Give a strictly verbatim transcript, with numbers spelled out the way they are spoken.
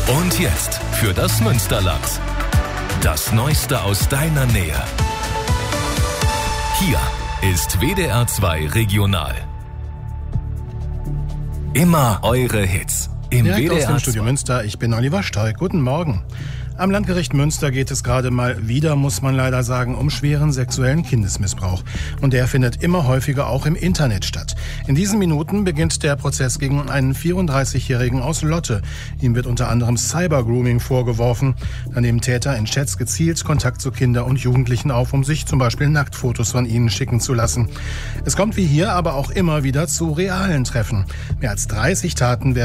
Und jetzt für das Münsterland. Das Neueste aus deiner Nähe. Hier ist W D R zwei Regional. Immer eure Hits. Im Direkt W D R aus dem Studio Münster, ich bin Oliver Stoll. Guten Morgen. Am Landgericht Münster geht es gerade mal wieder, muss man leider sagen, um schweren sexuellen Kindesmissbrauch. Und der findet immer häufiger auch im Internet statt. In diesen Minuten beginnt der Prozess gegen einen vierunddreißigjährigen aus Lotte. Ihm wird unter anderem Cybergrooming vorgeworfen. Da nehmen Täter in Chats gezielt Kontakt zu Kindern und Jugendlichen auf, um sich zum Beispiel Nacktfotos von ihnen schicken zu lassen. Es kommt wie hier aber auch immer wieder zu realen Treffen. Mehr als dreißig Taten werden